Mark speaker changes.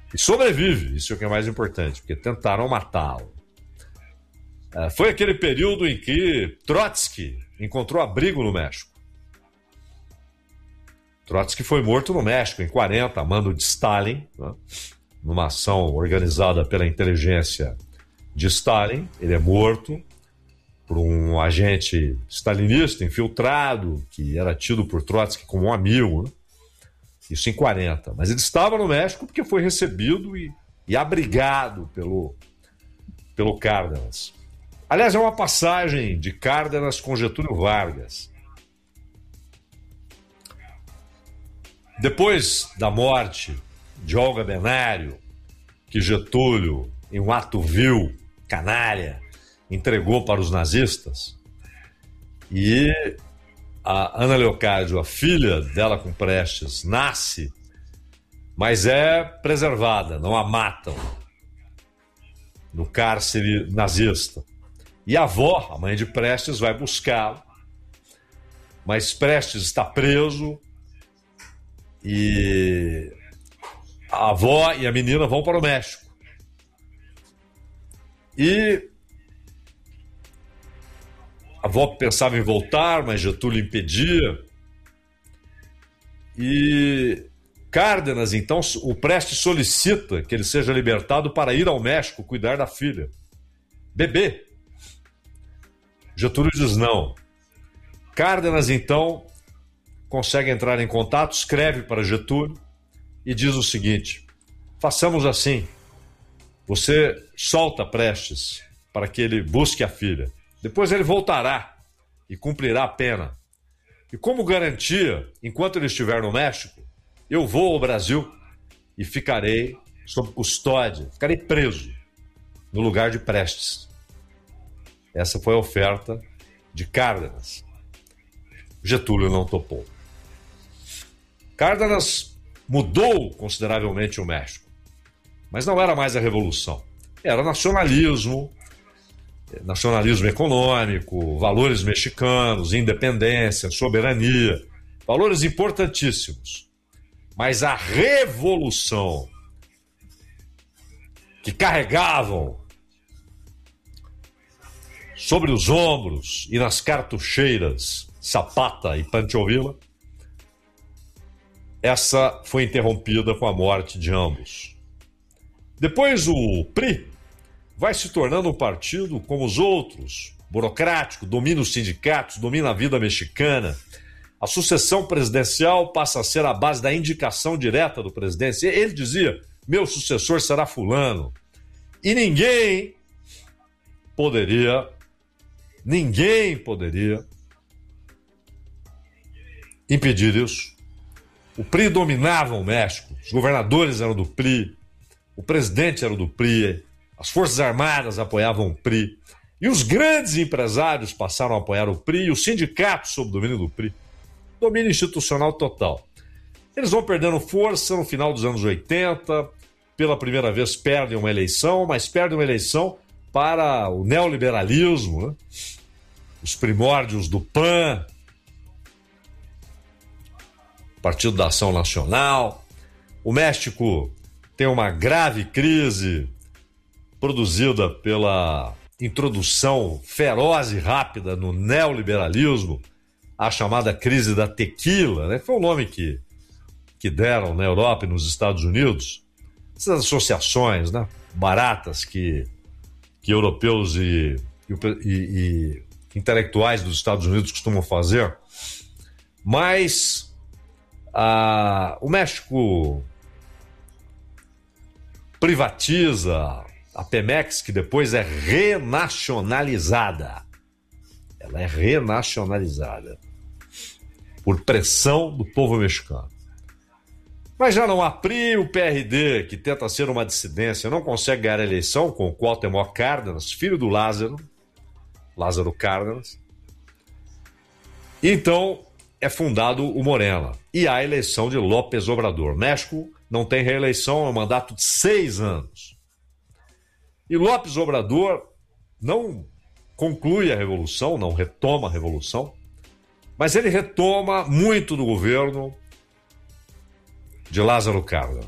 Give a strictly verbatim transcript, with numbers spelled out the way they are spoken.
Speaker 1: E sobrevive, isso é o que é mais importante, porque tentaram matá-lo. É, foi aquele período em que Trotsky encontrou abrigo no México. Trotsky foi morto no México em quarenta, a mando de Stalin, né? Numa ação organizada pela inteligência de Stalin. Ele é morto por um agente stalinista infiltrado, que era tido por Trotsky como um amigo, né? Isso em quarenta. Mas ele estava no México porque foi recebido e, e abrigado pelo, pelo Cárdenas. Aliás, é uma passagem de Cárdenas com Getúlio Vargas. Depois da morte de Olga Benário, que Getúlio, em um ato vil, canalha, entregou para os nazistas, e a Ana Leocádio, a filha dela com Prestes, nasce, mas é preservada, não a matam no cárcere nazista. E a avó, a mãe de Prestes, vai buscá-lo, mas Prestes está preso e a avó e a menina vão para o México. E a avó pensava em voltar, mas Getúlio impedia. E Cárdenas, então, o Prestes solicita que ele seja libertado para ir ao México cuidar da filha, bebê. Getúlio diz não. Cárdenas, então, consegue entrar em contato, escreve para Getúlio e diz o seguinte: façamos assim, você solta Prestes para que ele busque a filha. Depois ele voltará e cumprirá a pena. E como garantia, enquanto ele estiver no México, eu vou ao Brasil e ficarei sob custódia, ficarei preso no lugar de Prestes. Essa foi a oferta de Cárdenas. Getúlio não topou. Cárdenas mudou consideravelmente o México, mas não era mais a revolução. Era nacionalismo, nacionalismo econômico, valores mexicanos, independência, soberania, valores importantíssimos. Mas a revolução que carregavam sobre os ombros e nas cartucheiras Zapata e Pancho Villa, essa foi interrompida com a morte de ambos. Depois o P R I vai se tornando um partido como os outros, burocrático, domina os sindicatos, domina a vida mexicana. A sucessão presidencial passa a ser a base da indicação direta do presidente. Ele dizia, meu sucessor será fulano. E ninguém poderia, ninguém poderia impedir isso. O P R I dominava o México, os governadores eram do P R I, o presidente era do P R I, as Forças Armadas apoiavam o P R I, e os grandes empresários passaram a apoiar o P R I, e os sindicatos sob o domínio do P R I. Domínio institucional total. Eles vão perdendo força no final dos anos oitenta, pela primeira vez perdem uma eleição, mas perdem uma eleição para o neoliberalismo, né? Os primórdios do P A N, Partido da Ação Nacional. O México tem uma grave crise produzida pela introdução feroz e rápida no neoliberalismo, a chamada crise da tequila, né? Foi o nome que, que deram na Europa e nos Estados Unidos. Essas associações, né, baratas que, que europeus e, e, e intelectuais dos Estados Unidos costumam fazer. Mas a, o México privatiza a Pemex, que depois é renacionalizada. Ela é renacionalizada por pressão do povo mexicano. Mas já não há P R I, o P R D, que tenta ser uma dissidência, não consegue ganhar a eleição com o Cuauhtémoc Cárdenas, filho do Lázaro, Lázaro Cárdenas. Então é fundado o Morena e há a eleição de López Obrador. México não tem reeleição, é um mandato de seis anos. E López Obrador não conclui a revolução, não retoma a revolução, mas ele retoma muito do governo de Lázaro Cárdenas.